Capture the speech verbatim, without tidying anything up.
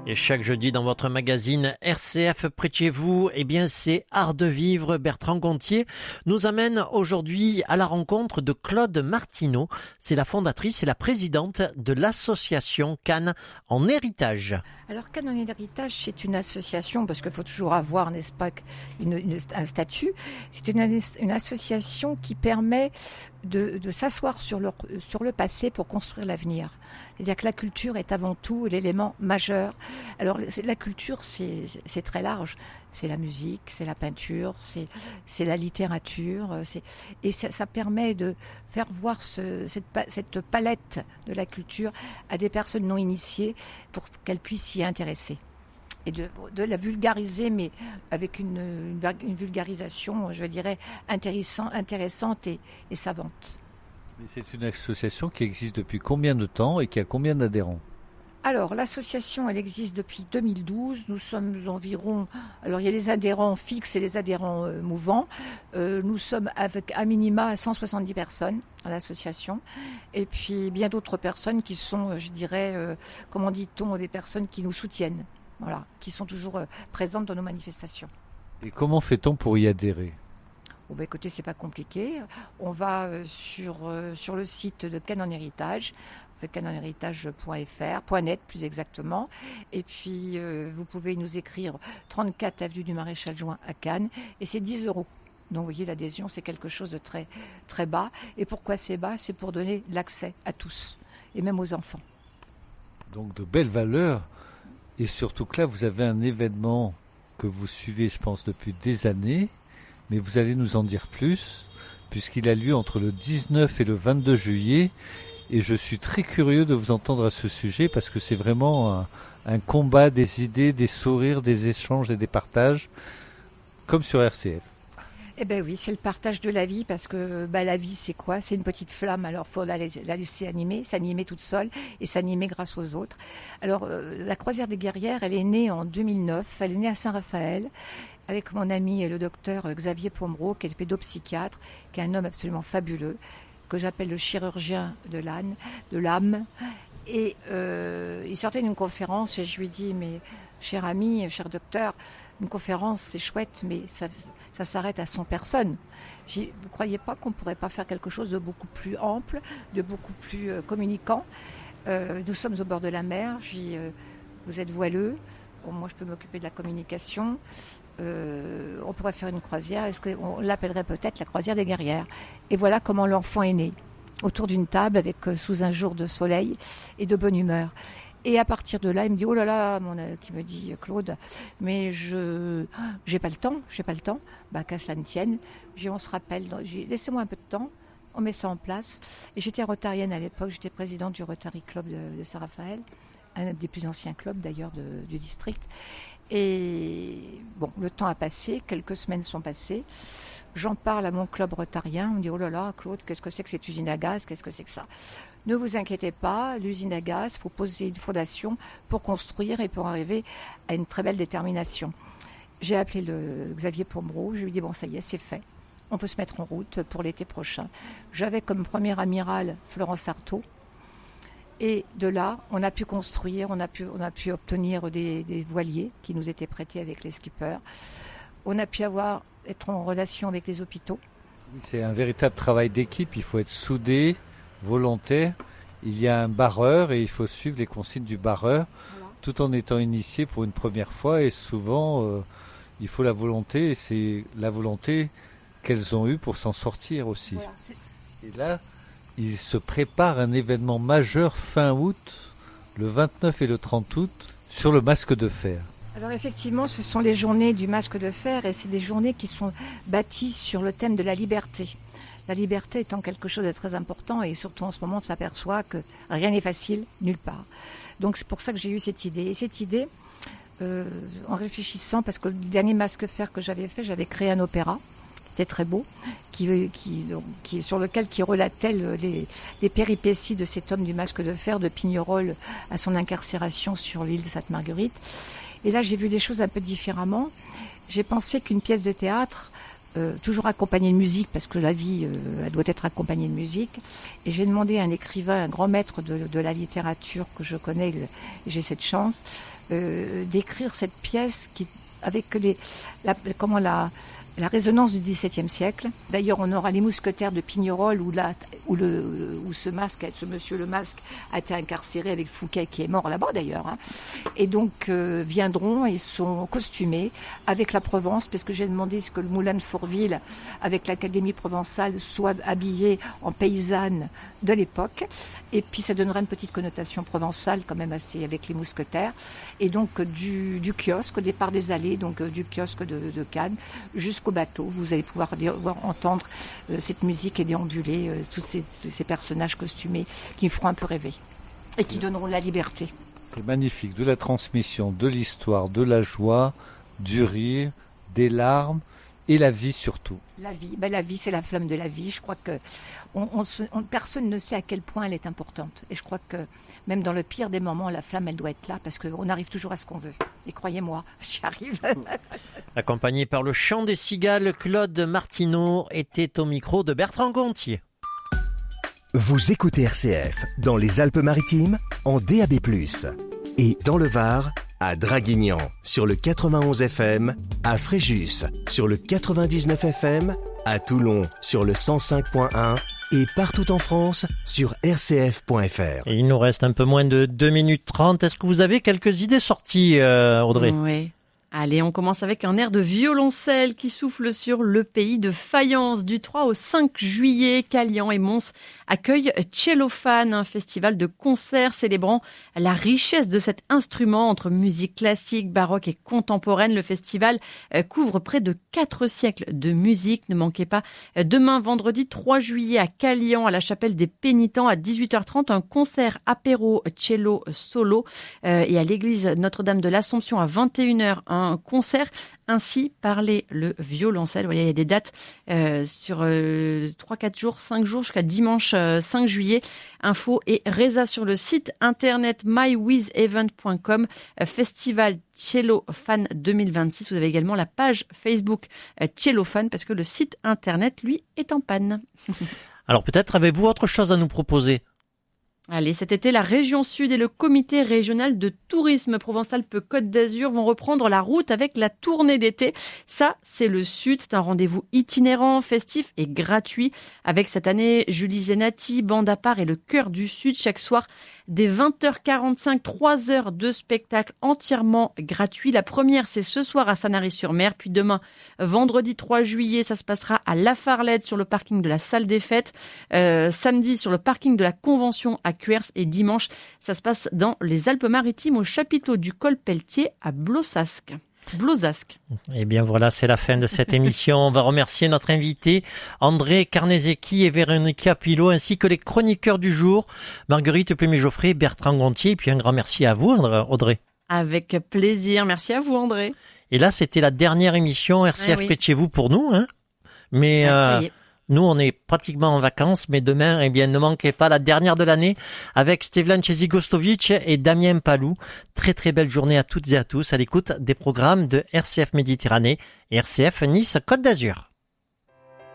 Et chaque jeudi dans votre magazine R C F près de chez vous, eh bien c'est Art de vivre. Bertrand Gontier nous amène aujourd'hui à la rencontre de Claude Martineau. C'est la fondatrice et la présidente de l'association Cannes en héritage. Alors Cannes en héritage, c'est une association, parce qu'il faut toujours avoir, n'est-ce pas, une, une, un statut. C'est une, une association qui permet de, de s'asseoir sur le, sur le passé pour construire l'avenir. C'est-à-dire que la culture est avant tout l'élément majeur. Alors la culture, c'est, c'est très large. C'est la musique, c'est la peinture, c'est, c'est la littérature. C'est, et ça, ça permet de faire voir ce, cette, cette palette de la culture à des personnes non initiées pour qu'elles puissent s'y intéresser. Et de, de la vulgariser, mais avec une, une, une vulgarisation, je dirais, intéressant, intéressante et, et savante. Mais c'est une association qui existe depuis combien de temps et qui a combien d'adhérents ? Alors, l'association, elle existe depuis deux mille douze. Nous sommes environ... Alors, il y a les adhérents fixes et les adhérents euh, mouvants. Euh, nous sommes avec à minima cent soixante-dix personnes à l'association. Et puis, bien d'autres personnes qui sont, je dirais, euh, comment dit-on, des personnes qui nous soutiennent. Voilà, qui sont toujours euh, présentes dans nos manifestations. Et comment fait-on pour y adhérer ? Bon, bah, écoutez, c'est pas compliqué. On va euh, sur, euh, sur le site de Cannes en héritage, on fait cannes en héritage point f r, .net plus exactement. Et puis, euh, vous pouvez nous écrire trente-quatre avenue du Maréchal Juin à Cannes. Et c'est dix euros. Donc, vous voyez, l'adhésion, c'est quelque chose de très, très bas. Et pourquoi c'est bas ? C'est pour donner l'accès à tous, et même aux enfants. Donc, de belles valeurs. Et surtout que là, vous avez un événement que vous suivez, je pense, depuis des années. Mais vous allez nous en dire plus, puisqu'il a lieu entre le dix-neuf et le vingt-deux juillet. Et je suis très curieux de vous entendre à ce sujet, parce que c'est vraiment un, un combat des idées, des sourires, des échanges et des partages, comme sur R C F. Eh bien oui, c'est le partage de la vie, parce que bah, la vie, c'est quoi ? C'est une petite flamme, alors il faut la, la laisser animer, s'animer toute seule et s'animer grâce aux autres. Alors, euh, la Croisière des Guerrières, elle est née en deux mille neuf, elle est née à Saint-Raphaël, avec mon ami le docteur Xavier Pombreau, qui est pédopsychiatre, qui est un homme absolument fabuleux, que j'appelle le chirurgien de l'âne, de l'âme. Et euh, il sortait d'une conférence et je lui dis, mais cher ami, cher docteur, une conférence c'est chouette, mais ça, ça s'arrête à cent personnes. J'ai dit, vous ne croyez pas qu'on ne pourrait pas faire quelque chose de beaucoup plus ample, de beaucoup plus euh, communicant ? euh, Nous sommes au bord de la mer, j'ai dit, euh, vous êtes voileux, bon, moi je peux m'occuper de la communication. Euh, on pourrait faire une croisière, est-ce qu'on l'appellerait peut-être la croisière des guerrières ? Et voilà comment l'enfant est né, autour d'une table, avec euh, sous un jour de soleil et de bonne humeur. Et à partir de là, il me dit, oh là là, mon, euh, qui me dit Claude, mais je j'ai pas le temps, j'ai pas le temps, bah qu'à cela ne tienne. J'ai, on se rappelle, j'ai, laissez-moi un peu de temps, on met ça en place. Et j'étais rotarienne à l'époque, j'étais présidente du Rotary Club de, de Saint-Raphaël, un des plus anciens clubs d'ailleurs de, du district. Et bon, le temps a passé, quelques semaines sont passées. J'en parle à mon club rotarien. On me dit, oh là là, Claude, qu'est-ce que c'est que cette usine à gaz ? Qu'est-ce que c'est que ça ? Ne vous inquiétez pas, l'usine à gaz, il faut poser une fondation pour construire et pour arriver à une très belle détermination. J'ai appelé le Xavier Pombreau, je lui ai dit, bon, ça y est, c'est fait. On peut se mettre en route pour l'été prochain. J'avais comme premier amiral Florence Artaud. Et de là, on a pu construire, on a pu, on a pu obtenir des, des voiliers qui nous étaient prêtés avec les skippers. On a pu avoir, être en relation avec les hôpitaux. C'est un véritable travail d'équipe, il faut être soudé, volontaire. Il y a un barreur et il faut suivre les consignes du barreur, voilà, tout en étant initié pour une première fois. Et souvent, euh, il faut la volonté, et c'est la volonté qu'elles ont eue pour s'en sortir aussi. Voilà, et là, il se prépare un événement majeur fin août, le vingt-neuf et le trente août, sur le masque de fer. Alors effectivement, ce sont les journées du masque de fer et c'est des journées qui sont bâties sur le thème de la liberté. La liberté étant quelque chose de très important et surtout en ce moment, on s'aperçoit que rien n'est facile, nulle part. Donc c'est pour ça que j'ai eu cette idée. Et cette idée, euh, en réfléchissant, parce que le dernier masque fer que j'avais fait, j'avais créé un opéra. C'était très beau, qui, qui, qui, sur lequel qui relatait les, les péripéties de cet homme du masque de fer, de Pignerol à son incarcération sur l'île de Sainte-Marguerite. Et là, j'ai vu des choses un peu différemment. J'ai pensé qu'une pièce de théâtre euh, toujours accompagnée de musique, parce que la vie, euh, elle doit être accompagnée de musique. Et j'ai demandé à un écrivain, un grand maître de, de la littérature que je connais, et j'ai cette chance, euh, d'écrire cette pièce qui, avec les, la, comment la, la résonance du dix-septième siècle. D'ailleurs, on aura les mousquetaires de Pignerol où, la, où, le, où ce masque, ce monsieur le masque, a été incarcéré avec Fouquet qui est mort là-bas d'ailleurs. Hein. Et donc euh, viendront et sont costumés avec la Provence, parce que j'ai demandé ce que le moulin de Fourville, avec l'Académie provençale, soit habillé en paysanne de l'époque. Et puis ça donnera une petite connotation provençale quand même assez avec les mousquetaires. Et donc du, du kiosque, au départ des allées, donc du kiosque de, de Cannes, jusqu'au bateau. Vous allez pouvoir voir, entendre euh, cette musique et déambuler euh, tous ces, ces personnages costumés qui feront un peu rêver et qui donneront la liberté. C'est magnifique, de la transmission, de l'histoire, de la joie, du rire, des larmes et la vie surtout. La vie, ben la vie c'est la flamme de la vie. Je crois que on, on se, on, personne ne sait à quel point elle est importante. Et je crois que même dans le pire des moments, la flamme, elle doit être là parce qu'on arrive toujours à ce qu'on veut. Et croyez-moi, j'y arrive. Accompagné par le chant des cigales, Claude Martineau était au micro de Bertrand Gontier. Vous écoutez R C F dans les Alpes-Maritimes en D A B plus, et dans le Var à Draguignan sur le quatre-vingt-onze F M, à Fréjus sur le quatre-vingt-dix-neuf F M, à Toulon sur le cent cinq point un et partout en France sur r c f point f r. Et il nous reste un peu moins de deux minutes trente. Est-ce que vous avez quelques idées sorties, euh, Audrey ? Oui. Allez, on commence avec un air de violoncelle qui souffle sur le pays de Fayence. Du trois au cinq juillet, Calian et Mons accueillent Cellophane, un festival de concerts célébrant la richesse de cet instrument entre musique classique, baroque et contemporaine. Le festival couvre près de quatre siècles de musique. Ne manquez pas demain, vendredi trois juillet, à Calian, à la chapelle des Pénitents, à dix-huit heures trente, un concert apéro cello solo. Et à l'église Notre-Dame de l'Assomption, à vingt et une heures, un concert. Ainsi parlait le violoncelle. Vous voyez, il y a des dates euh, sur euh, trois quatre jours, cinq jours, jusqu'à dimanche euh, cinq juillet. Info et résa sur le site internet my with event point com. Euh, Festival Cellophane deux mille vingt-six. Vous avez également la page Facebook euh, Cellophane, parce que le site internet, lui, est en panne. Alors peut-être avez-vous autre chose à nous proposer ? Allez, cet été, la région Sud et le comité régional de tourisme Provence-Alpes-Côte d'Azur vont reprendre la route avec la tournée d'été. Ça, c'est le Sud. C'est un rendez-vous itinérant, festif et gratuit. Avec cette année, Julie Zenati, Bande à part et le Cœur du Sud chaque soir. Dès vingt heures quarante-cinq, trois heures de spectacle entièrement gratuit. La première, c'est ce soir à Sanary-sur-Mer. Puis demain, vendredi trois juillet, ça se passera à La Farlette sur le parking de la Salle des Fêtes. Euh, samedi, sur le parking de la Convention à Cuers. Et dimanche, ça se passe dans les Alpes-Maritimes au chapiteau du Col Pelletier à Blosasque. Blosasque. Eh bien voilà, c'est la fin de cette émission. On va remercier notre invité André Carnesecchi et Véronica Pilot, ainsi que les chroniqueurs du jour, Marguerite Plémé-Geoffrey, Bertrand Gontier, et puis un grand merci à vous, Audrey. Avec plaisir. Merci à vous, André. Et là, c'était la dernière émission R C F ah, oui. Près de chez vous pour nous, hein. Mais ouais, ça y est. Euh, nous, on est pratiquement en vacances, mais demain, eh bien, ne manquez pas la dernière de l'année avec Stevlan Chezigostovic et Damien Palou. Très, très belle journée à toutes et à tous à l'écoute des programmes de R C F Méditerranée et R C F Nice Côte d'Azur.